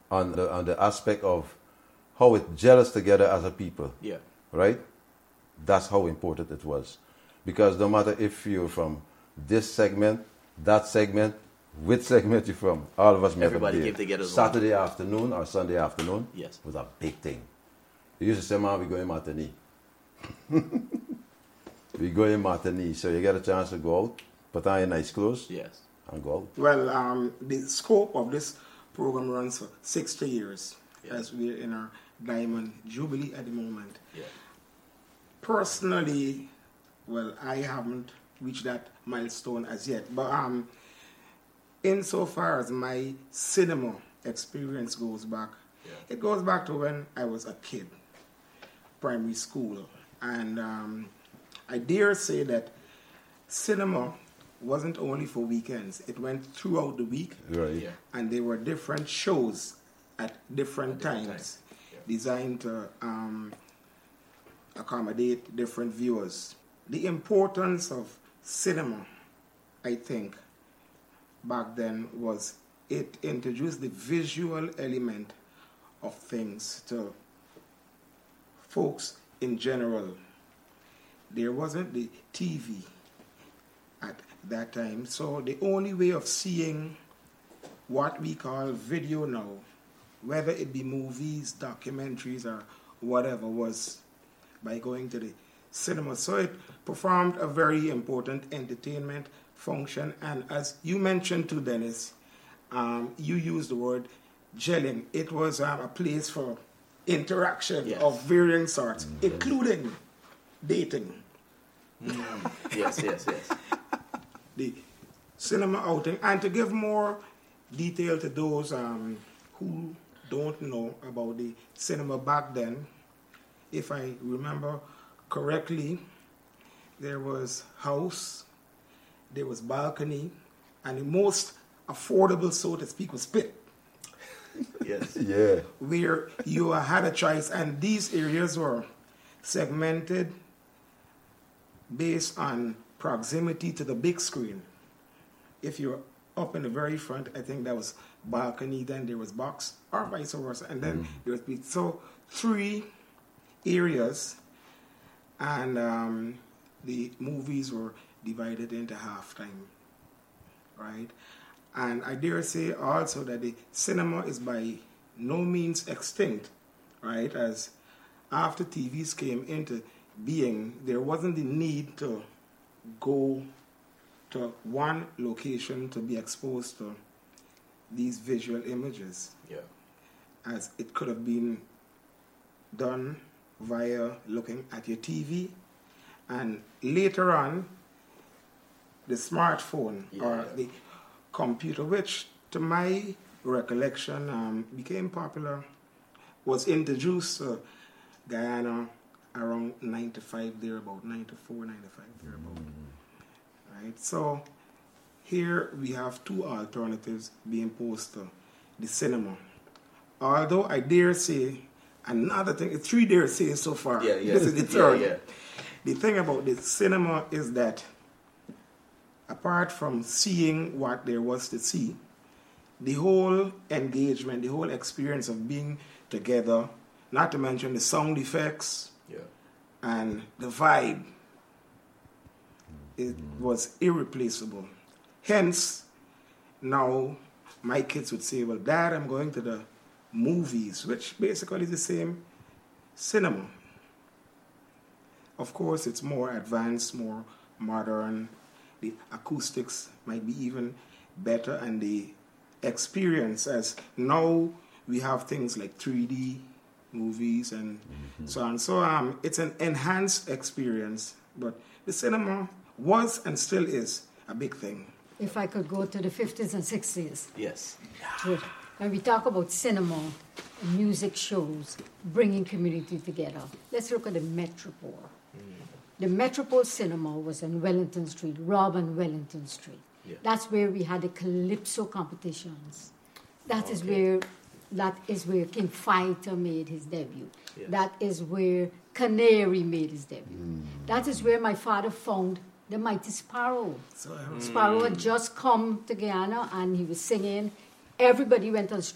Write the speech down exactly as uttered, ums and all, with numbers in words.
on the, on the aspect of how it gels us together as a people. Yeah. Right? That's how important it was. Because no matter if you're from this segment, that segment, which segment you're from, all of us met Everybody up there. came together as Saturday afternoon or Sunday afternoon Yes. was a big thing. You used to say, man, we go in Martinique. we go in Martinique, so you get a chance to go out, put on your nice clothes, Yes. and go out. Well, um, the scope of this program runs for sixty years, Yeah. as we're in our Diamond Jubilee at the moment. Yeah. Personally, well, I haven't reached that milestone as yet, but um, insofar as my cinema experience goes back, Yeah. it goes back to when I was a kid, primary school, and um, I dare say that cinema wasn't only for weekends. It went throughout the week, Right. Yeah. and there were different shows at different, At different times, times, yeah. designed to um, accommodate different viewers. The importance of cinema, I think, back then was it introduced the visual element of things to folks in general. There wasn't the T V at that time, so the only way of seeing what we call video now, whether it be movies, documentaries, or whatever, was by going to the cinema. So it performed a very important entertainment function, and as you mentioned too, Dennis, um, you used the word gelling. It was um, a place for interaction Yes. of varying sorts, including dating. Mm. Yes, yes, yes. The cinema outing, and to give more detail to those um, who don't know about the cinema back then, if I remember correctly, there was house, there was balcony, and the most affordable, so to speak, was pit, Yes. Yeah. where you had a choice, and these areas were segmented based on proximity to the big screen. If you're up in the very front, I think that was balcony, then there was box, or vice versa, and then Mm. there was pit. So three areas, and um, the movies were divided into halftime, right? And I dare say also that the cinema is by no means extinct, right? As after T Vs came into being, there wasn't the need to go to one location to be exposed to these visual images, Yeah. as it could have been done via looking at your T V, and later on, the smartphone Yeah. or the computer, which to my recollection um, became popular, was introduced to Guyana around ninety-five, thereabout, ninety-four, ninety-five, thereabout. Right? So here we have two alternatives being posed to the cinema. Although I dare say, another thing, three dare say so far. Yeah, yeah. This is the Yeah, third. yeah. The thing about the cinema is that apart from seeing what there was to see, the whole engagement, the whole experience of being together, not to mention the sound effects Yeah. and the vibe, it was irreplaceable. Hence, now my kids would say, well, Dad, I'm going to the movies, which basically is the same cinema. Of course, it's more advanced, more modern. The acoustics might be even better, and the experience, as now we have things like three D movies and mm-hmm. so on. So um, it's an enhanced experience, but the cinema was and still is a big thing. If I could go to the fifties and sixties. Yes. to- When we talk about cinema, music shows, bringing community together, let's look at the Metropole. The Metropole Cinema was on Wellington Street, Rob and Wellington Street. Yeah. That's where we had the Calypso competitions. That is Okay. where that is where King Fighter made his debut. Yes. That is where Canary made his debut. That is where my father found the Mighty Sparrow. So um, Sparrow had just come to Guyana and he was singing. Everybody went on street